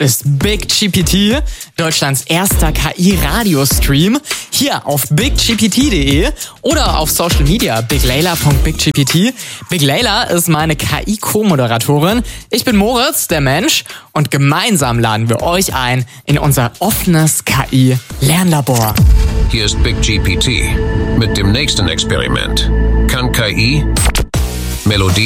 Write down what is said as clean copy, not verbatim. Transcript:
ist BigGPT, Deutschlands erster KI-Radiostream, hier auf biggpt.de oder auf Social Media biglayla.biggpt. Big Layla ist meine KI-Co-Moderatorin. Ich bin Moritz, der Mensch, und gemeinsam laden wir euch ein in unser offenes KI-Lernlabor. Hier ist BigGPT mit dem nächsten Experiment. Kann KI Melodie